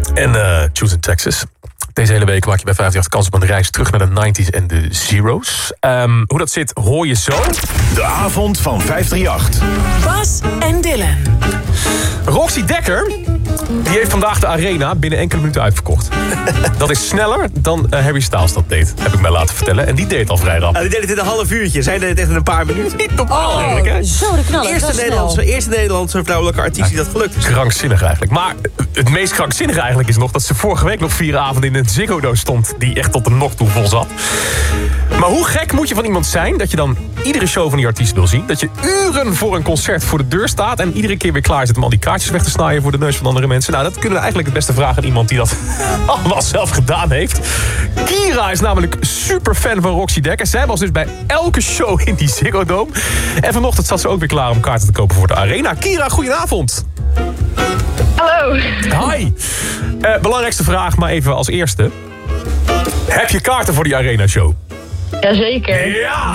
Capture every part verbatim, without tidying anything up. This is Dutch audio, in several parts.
En uh, Choose in Texas. Deze hele week maak je bij vijfendertig kans op een reis terug naar de nineties en de zeros. Um, hoe dat zit, hoor je zo. De avond van vijfendertig. Bas en Dylan. Roxy Dekker, die heeft vandaag de arena binnen enkele minuten uitverkocht. Dat is sneller dan uh, Harry Styles dat deed, heb ik mij laten vertellen. En die deed het al vrij rap. Nou, die deed het in een half uurtje. Zij deed het echt in een paar minuten. Niet normaal Oh, eigenlijk, hè? zo de knallen. Eerste Nederlandse, eerste Nederlandse vrouwelijke artiest die dat gelukt is. Krankzinnig eigenlijk. Maar het meest krankzinnige eigenlijk is nog dat ze vorige week nog vier avonden in een Ziggo Dome stond die echt tot de nog toe vol zat. Maar hoe gek moet je van iemand zijn dat je dan iedere show van die artiest wil zien? Dat je uren voor een concert voor de deur staat en iedere keer weer klaar zit om al die kaartjes weg te snijden voor de neus van andere mensen. Nou, dat kunnen we eigenlijk het beste vragen aan iemand die dat allemaal zelf gedaan heeft. Kira is namelijk super fan van Roxy Dekker. Zij was dus bij elke show in die Ziggo Dome. En vanochtend zat ze ook weer klaar om kaarten te kopen voor de arena. Kira, goedenavond. Hallo. Hi. Uh, belangrijkste vraag, maar even als eerste. Heb je kaarten voor die arena show? Jazeker. Ja!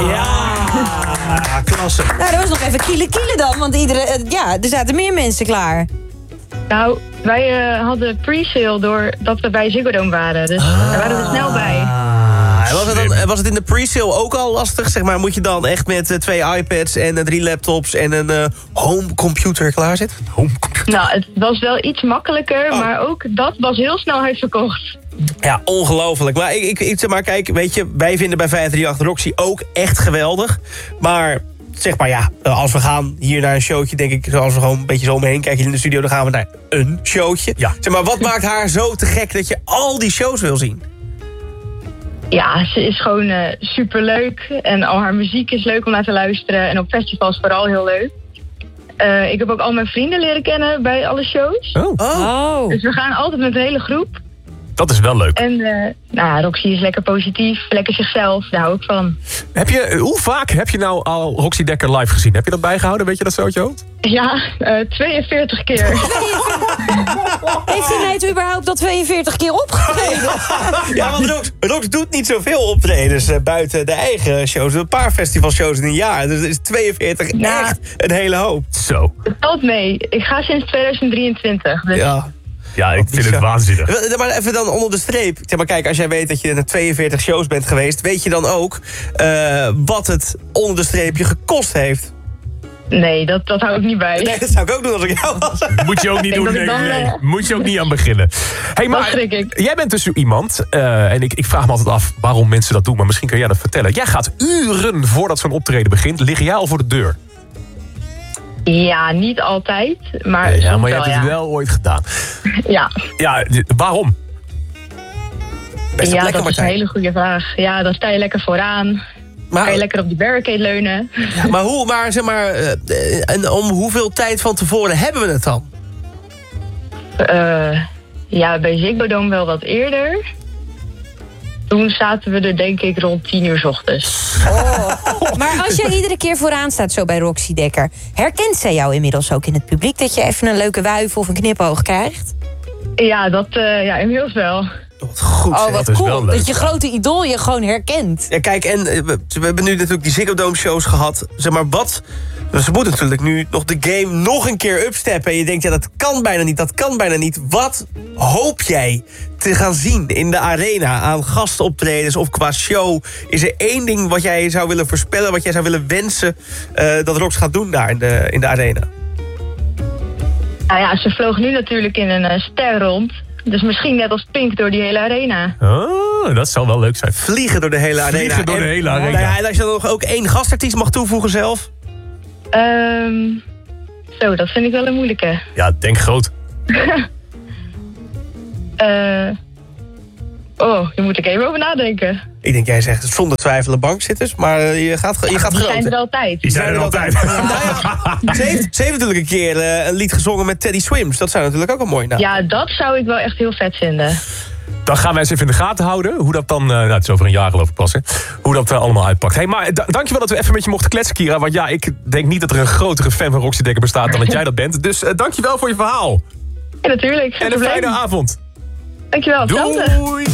Ja, klasse. Nou, dat was nog even kielen kielen dan, want iedere, uh, ja, er zaten meer mensen klaar. Nou, wij uh, hadden pre-sale doordat we bij Ziggo Dome waren. Dus Ah. daar waren we snel bij. Ah, was, het dan, was het in de pre-sale ook al lastig? Zeg maar, moet je dan echt met uh, twee iPads en uh, drie laptops en een uh, homecomputer klaarzitten? Homecomputer. Nou, het was wel iets makkelijker, Oh. maar ook dat was heel snel uitverkocht. Ja, ongelooflijk. Maar ik, ik, ik zeg maar, kijk, weet je, wij vinden bij vijfendertig Roxy ook echt geweldig. Maar zeg maar, ja, als we gaan hier naar een showtje, denk ik, zoals we gewoon een beetje zo omheen kijken in de studio, dan gaan we naar een showtje. Ja. Zeg maar, wat maakt haar zo te gek dat je al die shows wil zien? Ja, ze is gewoon uh, superleuk. En al haar muziek is leuk om naar te luisteren. En op festivals vooral heel leuk. Uh, ik heb ook al mijn vrienden leren kennen bij alle shows. Oh, Oh. Dus we gaan altijd met een hele groep. dat is wel leuk. En uh, nou, ja, Roxy is lekker positief, lekker zichzelf. Daar hou ik van. Heb je, hoe vaak heb je nou al Roxy Dekker live gezien? Heb je dat bijgehouden? Weet je dat zo uit je hoofd? Ja, uh, tweeënveertig keer. Heeft hij mij het überhaupt al tweeënveertig keer opgegeven? Ja, want Rox, Rox doet niet zoveel optredens uh, buiten de eigen shows. Een paar festivalshows in een jaar. Dus het is tweeënveertig Ja. echt een hele hoop. Zo. Het valt mee. Ik ga sinds tweeduizend drieëntwintig. Dus Ja. Ja, ik vind het bizar. waanzinnig. Maar even dan onder de streep. Zeg maar, kijk, als jij weet dat je naar tweeënveertig shows bent geweest, weet je dan ook uh, wat het onder de streep je gekost heeft? nee, dat, dat hou ik niet bij. Nee, dat zou ik ook doen als ik jou was. Moet je ook niet Ik doen. denk dat Nee, ik dan, nee. eh, Moet je ook niet aan beginnen. Hey, maar Dat schrik ik. jij bent dus zo iemand, uh, en ik, ik vraag me altijd af waarom mensen dat doen, maar misschien kan jij dat vertellen. Jij gaat uren voordat zo'n optreden begint, lig jij al voor de deur. Ja, niet altijd. Maar Ja, soms maar je wel, hebt het ja. wel ooit gedaan. Ja, Ja, d- waarom? Best ja op lekker, dat is een Martijn. hele goede vraag. Ja, dan sta je lekker vooraan. Kan je Maar, lekker op die barricade leunen. maar, hoe, maar zeg maar, uh, en om hoeveel tijd van tevoren hebben we het dan? Uh, ja, bij Ziggo Dome wel wat eerder. Toen zaten we er denk ik rond tien uur 's ochtends. Maar als jij iedere keer vooraan staat zo bij Roxy Dekker, herkent zij jou inmiddels ook in het publiek dat je even een leuke wuif of een knipoog krijgt? Ja, dat uh, ja, inmiddels wel. Wat goed, Oh, zeg. wat is wel cool. leuk, Dat je ja. grote idool je gewoon herkent. Ja, kijk, en uh, we, we hebben nu natuurlijk die Ziggo Dome shows gehad. Zeg maar, wat... Dus ze moeten natuurlijk nu nog de game nog een keer upsteppen. En je denkt, ja, dat kan bijna niet, dat kan bijna niet. Wat hoop jij te gaan zien in de arena aan gastoptredens of qua show? Is er één ding wat jij zou willen voorspellen, wat jij zou willen wensen uh, dat Rox gaat doen daar in de, in de arena? Nou ja, ze vloog nu natuurlijk in een uh, ster rond. Dus misschien net als Pink door die hele arena. Oh, dat zou wel leuk zijn. Vliegen door de hele arena. Vliegen door de En- hele arena. Nou ja, en als je dan nog ook één gastartiest mag toevoegen zelf. Um, zo, dat vind ik wel een moeilijke. Ja, denk groot. Uh, oh, hier moet ik even over nadenken. Ik denk, jij zegt zonder twijfel de bankzitters, maar uh, je gaat, je gaat Die groot. zijn hè? er altijd. Die zijn er altijd. Nou ja, ze, heeft, ze heeft natuurlijk een keer uh, een lied gezongen met Teddy Swims. Dat zou natuurlijk ook een mooi naam. Ja, dat zou ik wel echt heel vet vinden. Dan gaan wij eens even in de gaten houden. Hoe dat dan, uh, nou het is over een jaar geloof ik pas, hè. Hoe dat uh, allemaal uitpakt. Hey, maar da- dankjewel dat we even met je mochten kletsen, Kira. Want ja, ik denk niet dat er een grotere fan van Roxy Dekker bestaat dan dat jij dat bent. Dus uh, dankjewel voor je verhaal. Ja, natuurlijk. Geen En een probleem. fijne avond. Dankjewel, hetzelfde. Doei!